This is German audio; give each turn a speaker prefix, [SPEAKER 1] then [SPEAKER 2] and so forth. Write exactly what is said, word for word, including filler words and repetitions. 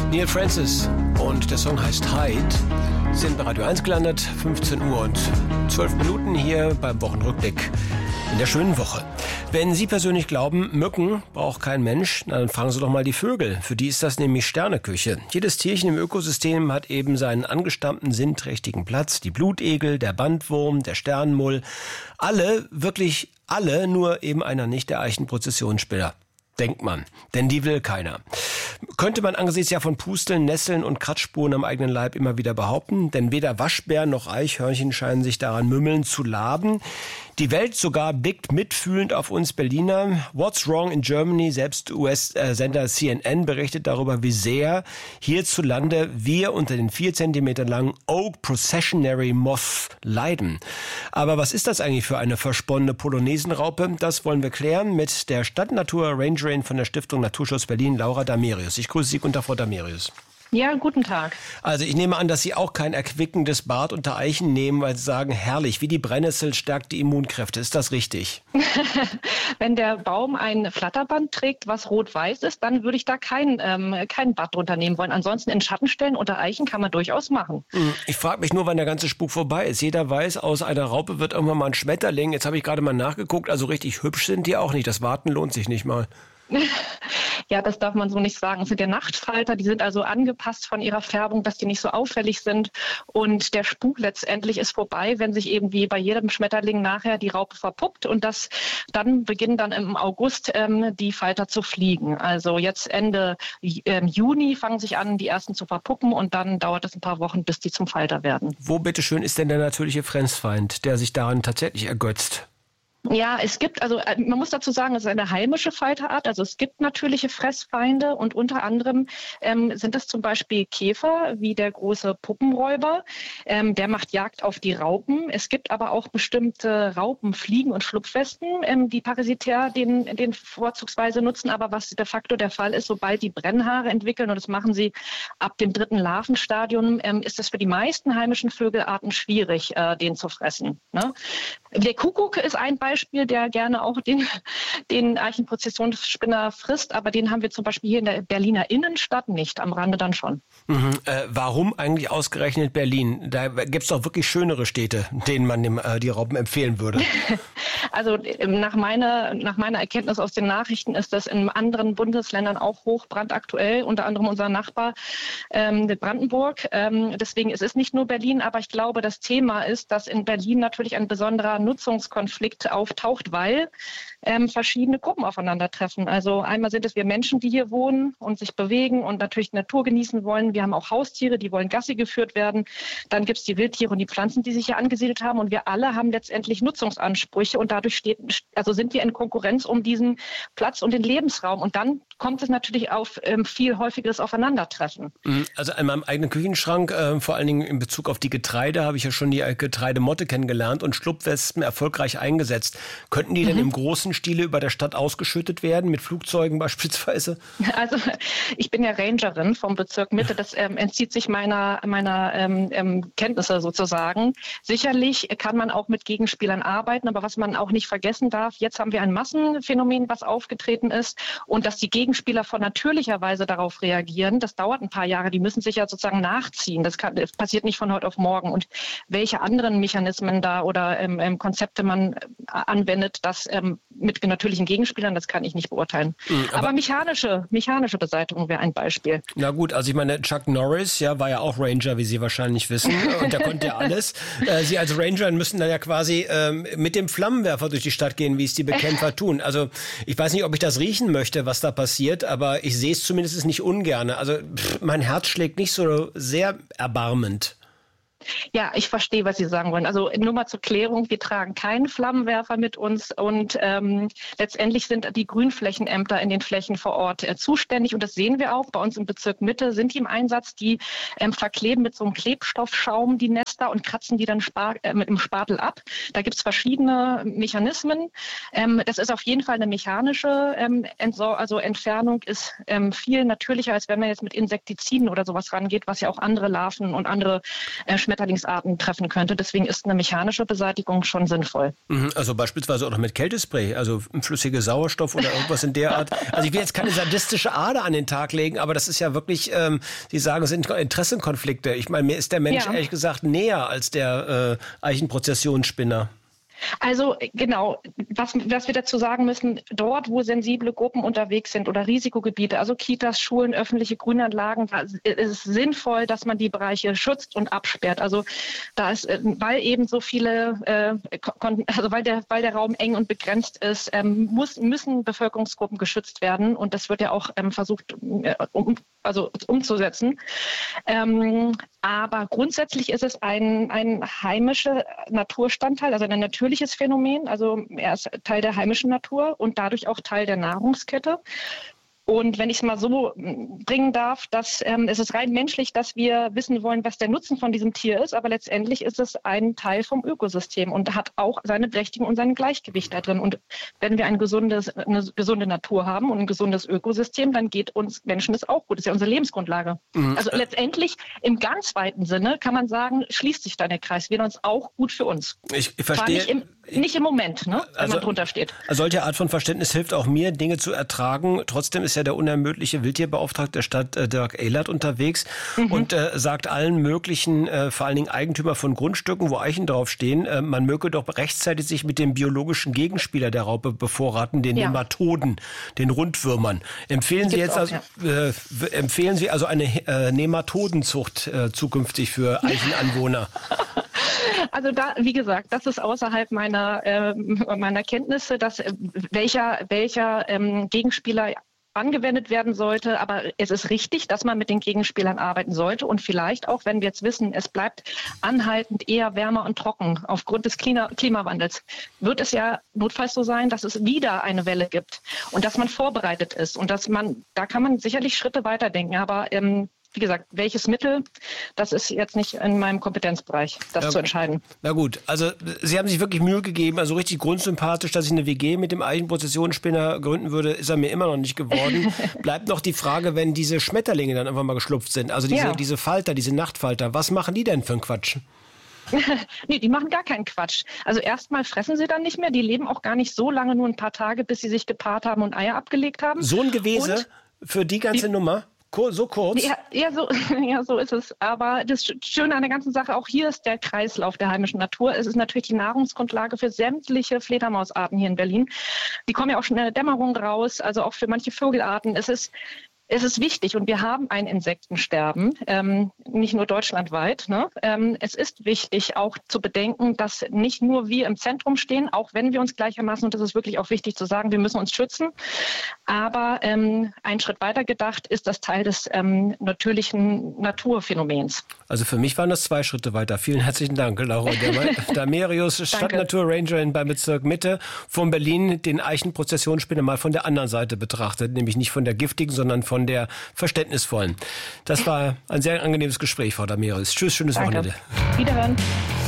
[SPEAKER 1] Neil Francis und der Song heißt Hide, sind bei Radio eins gelandet, fünfzehn Uhr und zwölf Minuten hier beim Wochenrückblick in der schönen Woche. Wenn Sie persönlich glauben, Mücken braucht kein Mensch, dann fragen Sie doch mal die Vögel. Für die ist das nämlich Sterneküche. Jedes Tierchen im Ökosystem hat eben seinen angestammten, sinnträchtigen Platz. Die Blutegel, der Bandwurm, der Sternenmull. Alle, wirklich alle, nur eben einer nicht, der Eichenprozessionsspinner. Denkt man, denn die will keiner. Könnte man angesichts ja von Pusteln, Nesseln und Kratzspuren am eigenen Leib immer wieder behaupten, denn weder Waschbären noch Eichhörnchen scheinen sich daran mümmeln zu laben. Die Welt sogar blickt mitfühlend auf uns Berliner. What's wrong in Germany? Selbst U S-Sender C N N berichtet darüber, wie sehr hierzulande wir unter den vier Zentimeter langen Oak Processionary Moth leiden. Aber was ist das eigentlich für eine versponnene Polonesenraupe? Das wollen wir klären mit der Stadtnatur-Rangerin von der Stiftung Naturschutz Berlin, Laura Damerius. Ich grüße Sie, guten Tag, Frau Damerius.
[SPEAKER 2] Ja, guten Tag.
[SPEAKER 1] Also ich nehme an, dass Sie auch kein erquickendes Bad unter Eichen nehmen, weil Sie sagen, herrlich, wie die Brennnessel stärkt die Immunkräfte. Ist das richtig?
[SPEAKER 2] Wenn der Baum ein Flatterband trägt, was rot-weiß ist, dann würde ich da kein, ähm, kein Bad drunter nehmen wollen. Ansonsten in Schatten stellen unter Eichen kann man durchaus machen.
[SPEAKER 1] Ich frage mich nur, wann der ganze Spuk vorbei ist. Jeder weiß, aus einer Raupe wird irgendwann mal ein Schmetterling. Jetzt habe ich gerade mal nachgeguckt, also richtig hübsch sind die auch nicht. Das Warten lohnt sich nicht mal.
[SPEAKER 2] Ja, das darf man so nicht sagen. Es sind ja Nachtfalter, die sind also angepasst von ihrer Färbung, dass die nicht so auffällig sind. Und der Spuk letztendlich ist vorbei, wenn sich eben wie bei jedem Schmetterling nachher die Raupe verpuppt. Und das dann beginnen dann im August ähm, die Falter zu fliegen. Also jetzt Ende ähm, Juni fangen sich an, die ersten zu verpuppen und dann dauert es ein paar Wochen, bis die zum Falter werden.
[SPEAKER 1] Wo bitteschön ist denn der natürliche Fressfeind, der sich daran tatsächlich ergötzt?
[SPEAKER 2] Ja, es gibt, also man muss dazu sagen, es ist eine heimische Falterart, also es gibt natürliche Fressfeinde und unter anderem ähm, sind es zum Beispiel Käfer, wie der große Puppenräuber, ähm, der macht Jagd auf die Raupen. Es gibt aber auch bestimmte Raupen, Fliegen und Schlupfwespen, ähm, die parasitär den, den vorzugsweise nutzen, aber was de facto der Fall ist, sobald die Brennhaare entwickeln, und das machen sie ab dem dritten Larvenstadium, ähm, ist es für die meisten heimischen Vögelarten schwierig, äh, den zu fressen. Ne? Der Kuckuck ist ein Beispiel. Beispiel, der gerne auch den, den Eichenprozessionsspinner frisst, aber den haben wir zum Beispiel hier in der Berliner Innenstadt nicht, am Rande dann schon.
[SPEAKER 1] Mhm. Äh, warum eigentlich ausgerechnet Berlin? Da gibt es doch wirklich schönere Städte, denen man dem, äh, die Raupen empfehlen würde.
[SPEAKER 2] Also nach meiner, nach meiner Erkenntnis aus den Nachrichten ist das in anderen Bundesländern auch hochbrandaktuell, unter anderem unser Nachbar ähm, Brandenburg. Ähm, deswegen ist es nicht nur Berlin, aber ich glaube, das Thema ist, dass in Berlin natürlich ein besonderer Nutzungskonflikt auftaucht, weil ähm, verschiedene Gruppen aufeinandertreffen. Also einmal sind es wir Menschen, die hier wohnen und sich bewegen und natürlich die Natur genießen wollen. Wir haben auch Haustiere, die wollen Gassi geführt werden. Dann gibt es die Wildtiere und die Pflanzen, die sich hier angesiedelt haben. Und wir alle haben letztendlich Nutzungsansprüche und dadurch steht, also sind wir in Konkurrenz um diesen Platz und den Lebensraum. Und dann kommt es natürlich auf ähm, viel häufigeres Aufeinandertreffen.
[SPEAKER 1] Also in meinem eigenen Küchenschrank, äh, vor allen Dingen in Bezug auf die Getreide, habe ich ja schon die Getreidemotte kennengelernt und Schlupfwespen erfolgreich eingesetzt. Könnten die mhm. denn im großen Stile über der Stadt ausgeschüttet werden, mit Flugzeugen beispielsweise?
[SPEAKER 2] Also ich bin ja Rangerin vom Bezirk Mitte, das ähm, entzieht sich meiner, meiner ähm, ähm, Kenntnisse sozusagen. Sicherlich kann man auch mit Gegenspielern arbeiten, aber was man auch nicht vergessen darf, jetzt haben wir ein Massenphänomen, was aufgetreten ist und dass die Gegenspieler von natürlicher Weise darauf reagieren, das dauert ein paar Jahre, die müssen sich ja sozusagen nachziehen, das, kann, das passiert nicht von heute auf morgen und welche anderen Mechanismen da oder ähm, ähm, Konzepte man äh, anwendet, das ähm, mit natürlichen Gegenspielern, das kann ich nicht beurteilen. Mhm, aber, aber mechanische, mechanische Beseitigung wäre ein Beispiel.
[SPEAKER 1] Na gut, also ich meine, Chuck Norris, ja, war ja auch Ranger, wie Sie wahrscheinlich wissen, und der konnte ja alles. Äh, Sie als Ranger müssen dann ja quasi ähm, mit dem Flammenwerfer durch die Stadt gehen, wie es die Bekämpfer tun. Also ich weiß nicht, ob ich das riechen möchte, was da passiert, aber ich sehe es zumindest nicht ungerne. Also pff, mein Herz schlägt nicht so sehr erbarmend.
[SPEAKER 2] Ja, ich verstehe, was Sie sagen wollen. Also nur mal zur Klärung, wir tragen keinen Flammenwerfer mit uns und ähm, letztendlich sind die Grünflächenämter in den Flächen vor Ort äh, zuständig und das sehen wir auch. Bei uns im Bezirk Mitte sind die im Einsatz, die ähm, verkleben mit so einem Klebstoffschaum die Nester und kratzen die dann spar- äh, mit dem Spatel ab. Da gibt es verschiedene Mechanismen. Ähm, das ist auf jeden Fall eine mechanische ähm, Entsor- also Entfernung ist ähm, viel natürlicher, als wenn man jetzt mit Insektiziden oder sowas rangeht, was ja auch andere Larven und andere äh, Schmetterlingsarten treffen könnte. Deswegen ist eine mechanische Beseitigung schon sinnvoll.
[SPEAKER 1] Also beispielsweise auch noch mit Kältespray, also flüssige Sauerstoff oder irgendwas in der Art. Also ich will jetzt keine sadistische Ader an den Tag legen, aber das ist ja wirklich, ähm, Sie sagen, es sind Interessenkonflikte. Ich meine, mir ist der Mensch ja. ehrlich gesagt näher als der äh, Eichenprozessionsspinner.
[SPEAKER 2] Also genau, was, was wir dazu sagen müssen, dort, wo sensible Gruppen unterwegs sind oder Risikogebiete, also Kitas, Schulen, öffentliche Grünanlagen, da ist es sinnvoll, dass man die Bereiche schützt und absperrt. Also da ist, weil eben so viele, äh, also weil der, weil der Raum eng und begrenzt ist, ähm, muss, müssen Bevölkerungsgruppen geschützt werden und das wird ja auch ähm, versucht, äh, um, also umzusetzen. Ähm, aber grundsätzlich ist es ein, ein heimischer Naturstandteil, also ein natürliches Phänomen. Also er ist Teil der heimischen Natur und dadurch auch Teil der Nahrungskette. Und wenn ich es mal so bringen darf, dass ähm, es ist rein menschlich, dass wir wissen wollen, was der Nutzen von diesem Tier ist, aber letztendlich ist es ein Teil vom Ökosystem und hat auch seine Berechtigung und sein Gleichgewicht da drin. Und wenn wir ein gesundes, eine gesunde Natur haben und ein gesundes Ökosystem, dann geht uns Menschen das auch gut. Das ist ja unsere Lebensgrundlage. Mhm. Also letztendlich im ganz weiten Sinne kann man sagen, schließt sich dann der Kreis. Wir werden uns auch gut für uns.
[SPEAKER 1] Ich, ich verstehe.
[SPEAKER 2] Nicht im, nicht im Moment, ne, wenn
[SPEAKER 1] also,
[SPEAKER 2] man drunter steht.
[SPEAKER 1] Solche Art von Verständnis hilft auch mir, Dinge zu ertragen. Trotzdem ist ja der unermüdliche Wildtierbeauftragte der Stadt äh, Dirk Ehlert unterwegs mhm. und äh, sagt allen möglichen, äh, vor allen Dingen Eigentümer von Grundstücken, wo Eichen draufstehen, äh, man möge doch rechtzeitig sich mit dem biologischen Gegenspieler der Raupe bevorraten, den ja. Nematoden, den Rundwürmern. Empfehlen Sie jetzt
[SPEAKER 2] auch,
[SPEAKER 1] also,
[SPEAKER 2] ja.
[SPEAKER 1] äh, empfehlen Sie also eine äh, Nematodenzucht äh, zukünftig für Eichenanwohner?
[SPEAKER 2] Also da, wie gesagt, das ist außerhalb meiner, äh, meiner Kenntnisse, dass äh, welcher, welcher ähm, Gegenspieler angewendet werden sollte. Aber es ist richtig, dass man mit den Gegenspielern arbeiten sollte. Und vielleicht auch, wenn wir jetzt wissen, es bleibt anhaltend eher wärmer und trocken aufgrund des Klima- Klimawandels, wird es ja notfalls so sein, dass es wieder eine Welle gibt und dass man vorbereitet ist. Und dass man, da kann man sicherlich Schritte weiterdenken. Aber ähm, wie gesagt, welches Mittel, das ist jetzt nicht in meinem Kompetenzbereich, das ja, zu entscheiden.
[SPEAKER 1] Na gut, also Sie haben sich wirklich Mühe gegeben, also richtig grundsympathisch, dass ich eine W G mit dem Eichenprozessionsspinner gründen würde, ist er mir immer noch nicht geworden. Bleibt noch die Frage, wenn diese Schmetterlinge dann einfach mal geschlupft sind, also diese, ja. diese Falter, diese Nachtfalter, was machen die denn für einen Quatsch?
[SPEAKER 2] Nee, die machen gar keinen Quatsch. Also erstmal fressen sie dann nicht mehr, die leben auch gar nicht so lange, nur ein paar Tage, bis sie sich gepaart haben und Eier abgelegt haben.
[SPEAKER 1] So ein Gewese und für die ganze die, Nummer? So kurz?
[SPEAKER 2] Ja, ja, so, ja, so ist es. Aber das Schöne an der ganzen Sache, auch hier ist der Kreislauf der heimischen Natur. Es ist natürlich die Nahrungsgrundlage für sämtliche Fledermausarten hier in Berlin. Die kommen ja auch schon in der Dämmerung raus, also auch für manche Vogelarten. Es ist Es ist wichtig und wir haben ein Insektensterben, ähm, nicht nur deutschlandweit. Ne? Ähm, es ist wichtig auch zu bedenken, dass nicht nur wir im Zentrum stehen, auch wenn wir uns gleichermaßen, und das ist wirklich auch wichtig zu sagen, wir müssen uns schützen. Aber ähm, ein Schritt weiter gedacht ist das Teil des ähm, natürlichen Naturphänomens.
[SPEAKER 1] Also für mich waren das zwei Schritte weiter. Vielen herzlichen Dank, Laura Damerius, Stadtnaturrangerin beim Bezirk Mitte von Berlin, den Eichenprozessionsspinner mal von der anderen Seite betrachtet, nämlich nicht von der giftigen, sondern von der verständnisvollen. Das war ein sehr angenehmes Gespräch, Frau Damerius. Tschüss, schönes
[SPEAKER 2] Danke.
[SPEAKER 1] Wochenende.
[SPEAKER 2] Wiederhören.